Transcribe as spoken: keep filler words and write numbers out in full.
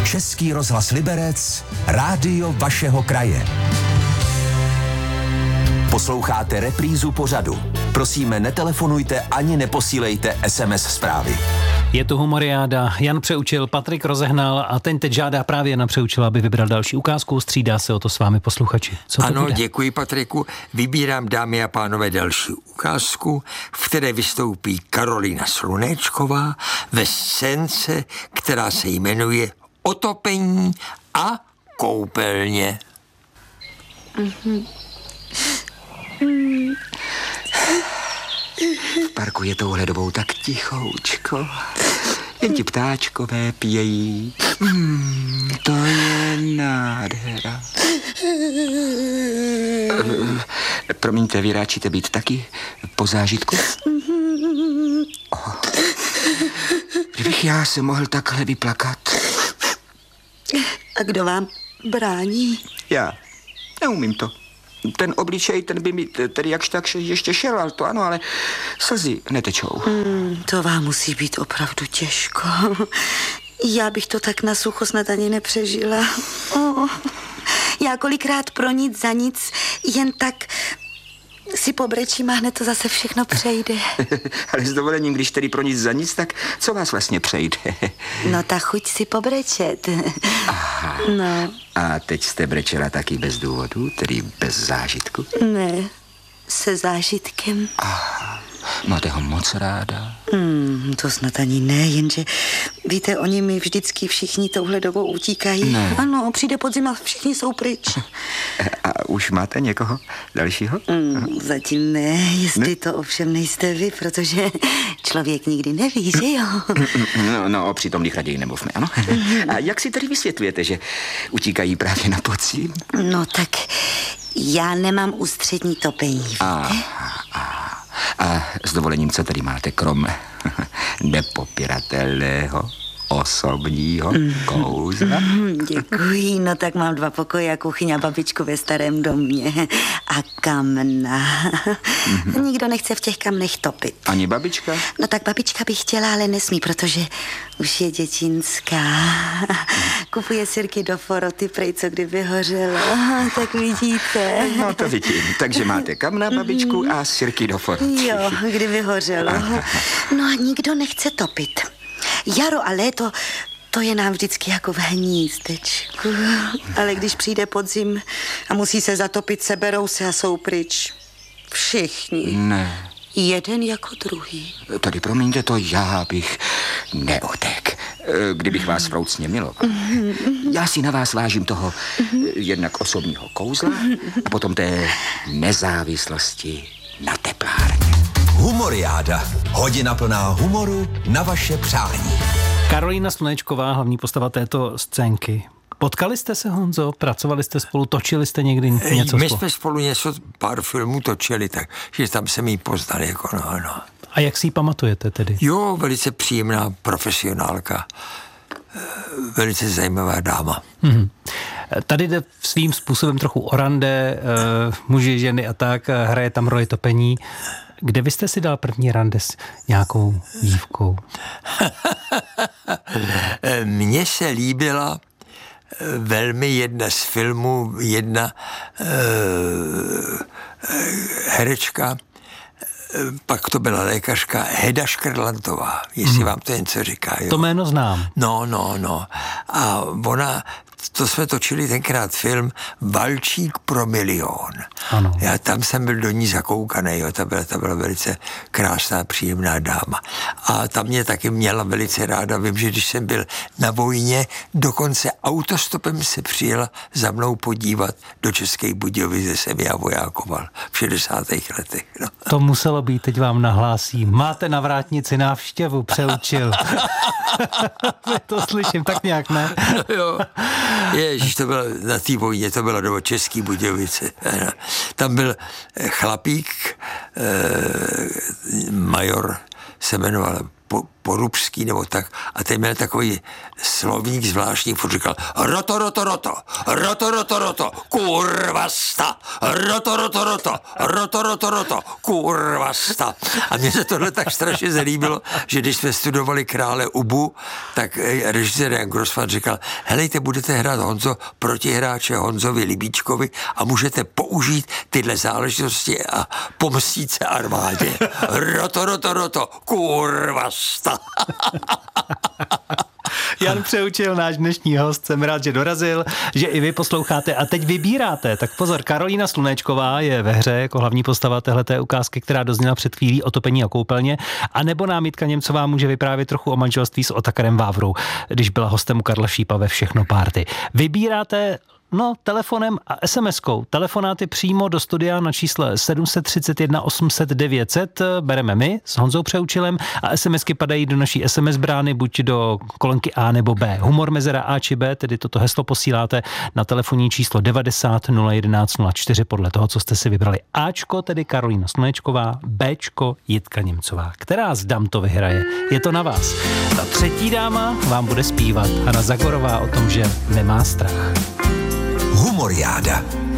Český rozhlas Liberec, rádio vašeho kraje. Posloucháte reprízu pořadu. Prosíme, netelefonujte ani neposílejte es em es zprávy. Je tu humoriáda, Jan přeučil, Patrik rozehnal a ten teď žádá právě Jana Přeučila, aby vybral další ukázku. Střídá se o to s vámi posluchači. Co to ano, bude? Děkuji, Patriku. Vybírám, dámy a pánové, další ukázku, v které vystoupí Karolína Slunečková ve scénce, která se jmenuje Otopení a koupelně. Mm-hmm. V parku je touhle dobou tak tichoučko. Jen ti ptáčkové pějí. Hmm, to je nádhera. Promiňte, vy ráčíte být taky po zážitku? Oh. Kdybych já se mohl takhle vyplakat. A kdo vám brání? Já. Neumím to. Ten obličej, ten by mi tedy jakž tak ještě šel, ale to ano, ale slzy netečou. Hmm, to vám musí být opravdu těžko. Já bych to tak na sucho snad ani nepřežila. Oh. Já kolikrát pro nic za nic jen tak si pobrečím a hned to zase všechno přejde. Ale s dovolením, když tedy pro nic za nic, tak co vás vlastně přejde? No ta chuť si pobrečet. Aha. No. A teď jste brečela taky bez důvodu, tedy bez zážitku? Ne, se zážitkem. Aha. Máte ho moc ráda? Hmm, to snad ani ne, jenže víte, oni mi vždycky všichni touhle dobou utíkají. Ne. Ano, přijde podzim a všichni jsou pryč. A už máte někoho dalšího? Hmm, zatím ne, jestli ne? To ovšem nejste vy, protože člověk nikdy neví, že jo? No, no o přítomných raději nemluvme, ano? A jak si tedy vysvětlujete, že utíkají právě na podzim? No tak já nemám ústřední topení, víte? Aha, aha. A s dovolením, co tady máte, krom nepopiratelného osobního kouzla? Děkuji, no tak mám dva pokoje a kuchyň a babičku ve starém domě a kamna. Nikdo nechce v těch kamnech topit. Ani babička? No tak babička by chtěla, ale nesmí, protože už je dětinská. Kupuje sirky do foroty, prej co kdyby hořelo. Tak vidíte. No to vidím. Takže máte kamna, babičku a sirky do foroty. Jo, kdyby hořelo. No a nikdo nechce topit. Jaro a léto, to je nám vždycky jako v hnízdečku. Ale když přijde podzim a musí se zatopit, seberou se a jsou pryč. Všichni. Ne. Jeden jako druhý. Tady promiňte, to já bych neotek, kdybych vás vroucně miloval. Já si na vás vážím toho jednak osobního kouzla a potom té nezávislosti na teplárně. Humoriáda. Hodina plná humoru na vaše přání. Karolína Slunečková, hlavní postava této scénky. Potkali jste se, Honzo? Pracovali jste spolu? Točili jste někdy něco My spolu? jsme spolu něco, pár filmů točili, takže tam jsem jí poznal, jako no, no. A jak si ji pamatujete tedy? Jo, velice příjemná profesionálka. Velice zajímavá dáma. Mm-hmm. Tady jde svým způsobem trochu o rande, uh, muži, ženy a tak, hraje tam roli topení. Kde vy jste si dal první rande s nějakou dívkou? Mně se líbila velmi jedna z filmů, jedna uh, herečka, pak to byla lékařka Heda Škrlantová, jestli hmm. vám to něco říká. Jo? To jméno znám. No, no, no. A ona, to jsme točili tenkrát film Valčík pro milion. Ano. Já tam jsem byl do ní zakoukaný, jo, ta byla, ta byla velice krásná, příjemná dáma. A ta mě taky měla velice ráda. Vím, že když jsem byl na vojně, dokonce autostopem se přijela za mnou podívat do České Budějovice, jsem já vojákoval v šedesátých letech. No. To muselo být, teď vám nahlásí. Máte na vrátnici návštěvu, Přeučil. To slyším tak nějak, ne? No jo. Ježiš, to bylo na té vojně, to bylo do České Budějovice. Tam byl chlapík, eh, major se jmenoval po, porubský nebo tak, a ten měl takový slovník zvláštní, furt říkal roto, roto, roto, roto, roto, roto, kurvasta, roto, roto, roto, roto, roto, roto, kurvasta. A mně se tohle tak strašně zalíbilo, že když jsme studovali Krále Ubu, tak režisér Jan Grossman říkal, helejte, budete hrát Honzo protihráče Honzovi Libíčkovi a můžete použít tyhle záležitosti a pomstít se armádě. Roto, roto, roto, kurvasta. Jan Přeučil, náš dnešní host, jsem rád, že dorazil, že i vy posloucháte a teď vybíráte. Tak pozor, Karolína Slunečková je ve hře jako hlavní postava téhleté ukázky, která dozněla před chvílí o topení a koupelně, a nebo nám Jitka Němcová může vyprávět trochu o manželství s Otakarem Vávrou, když byla hostem u Karla Šípa ve Všechno párty. Vybíráte No, telefonem a es em eskou. Telefonáty přímo do studia na čísle sedm set třicet jedna osm set devět set bereme my s Honzou Přeučilem a SMSky padají do naší es em es brány buď do kolonky A nebo B. Humor mezera A či B, tedy toto heslo posíláte na telefonní číslo devadesát nula jedenáct nula čtyři podle toho, co jste si vybrali. Ačko, tedy Karolína Slunečková, Bčko Jitka Němcová. Která z dam to vyhraje? Je to na vás. Ta třetí dáma vám bude zpívat Hana Zagorová o tom, že nemá strach. Humoriáda.